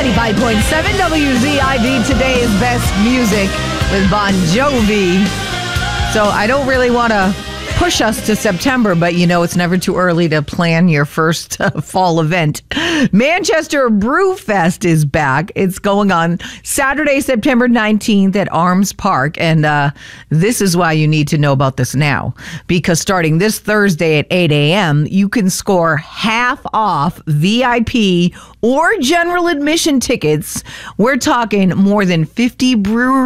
95.7 WZID, today's best music with Bon Jovi. So I don't really want to push us to September, but it's never too early to plan your first fall event. Manchester Brewfest is back. It's going on Saturday, September 19th at Arms Park. And this is why you need to know about this now. Because starting this Thursday at 8 a.m., you can score half off VIP or general admission tickets. We're talking more than 50 breweries